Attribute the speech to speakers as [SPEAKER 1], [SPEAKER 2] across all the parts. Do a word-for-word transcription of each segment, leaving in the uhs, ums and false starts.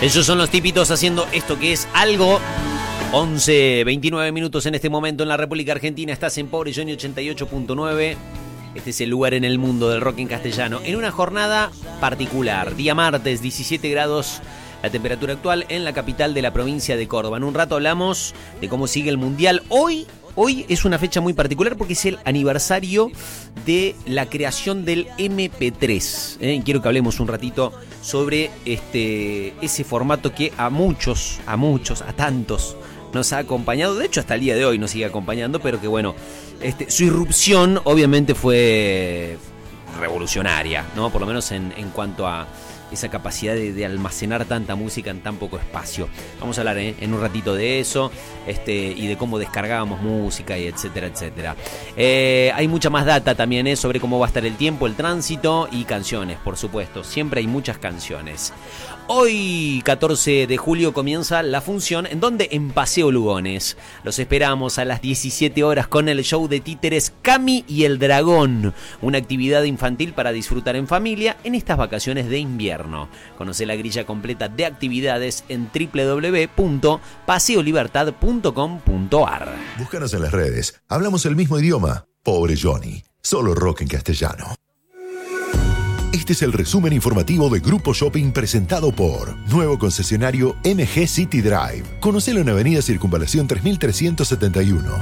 [SPEAKER 1] Ellos son los tipitos haciendo esto que es algo. once, veintinueve minutos en este momento en la República Argentina. Estás en Pobre Johnny ochenta y ocho punto nueve. Este es el lugar en el mundo del rock en castellano. En una jornada particular. Día martes, diecisiete grados la temperatura actual en la capital de la provincia de Córdoba. En un rato hablamos de cómo sigue el Mundial. Hoy, hoy es una fecha muy particular porque es el aniversario de la creación del eme pe tres. ¿eh? Quiero que hablemos un ratito sobre este, ese formato que a muchos, a muchos, a tantos nos ha acompañado. De hecho, hasta el día de hoy nos sigue acompañando, pero que bueno, este, su irrupción obviamente fue revolucionaria, ¿no? Por lo menos en, en cuanto a esa capacidad de, de almacenar tanta música en tan poco espacio. Vamos a hablar ¿eh? en un ratito de eso este, y de cómo descargábamos música y etcétera, etcétera. Eh, hay mucha más data también ¿eh? sobre cómo va a estar el tiempo, el tránsito y canciones, por supuesto. Siempre hay muchas canciones. Hoy, catorce de julio, comienza la función en donde en Paseo Lugones. Los esperamos a las diecisiete horas con el show de títeres Cami y el Dragón, una actividad infantil para disfrutar en familia en estas vacaciones de invierno. Conoce la grilla completa de actividades en doble u doble u doble u punto paseo libertad punto com punto a r.
[SPEAKER 2] Búscanos en las redes. Hablamos el mismo idioma. Pobre Johnny. Solo rock en castellano. Este es el resumen informativo de Grupo Shopping presentado por Nuevo concesionario eme ge City Drive. Conocelo en Avenida Circunvalación tres mil trescientos setenta y uno.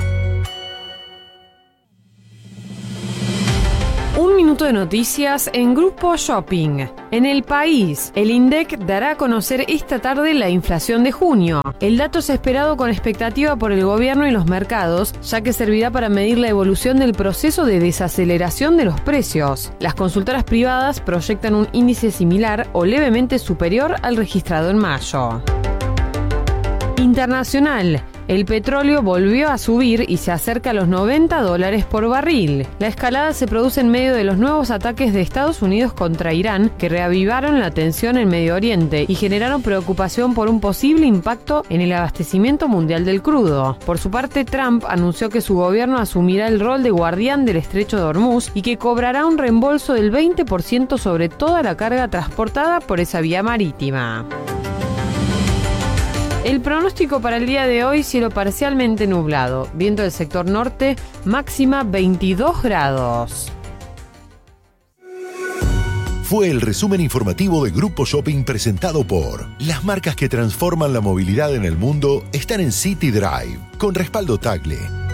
[SPEAKER 3] Un minuto de noticias en Grupo Shopping. En el país, el INDEC dará a conocer esta tarde la inflación de junio. El dato es esperado con expectativa por el gobierno y los mercados, ya que servirá para medir la evolución del proceso de desaceleración de los precios. Las consultoras privadas proyectan un índice similar o levemente superior al registrado en mayo. Internacional. El petróleo volvió a subir y se acerca a los noventa dólares por barril. La escalada se produce en medio de los nuevos ataques de Estados Unidos contra Irán, que reavivaron la tensión en Medio Oriente y generaron preocupación por un posible impacto en el abastecimiento mundial del crudo. Por su parte, Trump anunció que su gobierno asumirá el rol de guardián del estrecho de Hormuz y que cobrará un reembolso del veinte por ciento sobre toda la carga transportada por esa vía marítima. El pronóstico para el día de hoy: cielo parcialmente nublado, viento del sector norte, máxima veintidós grados.
[SPEAKER 2] Fue el resumen informativo de Grupo Shopping presentado por las marcas que transforman la movilidad en el mundo están en City Drive, con respaldo Tagle.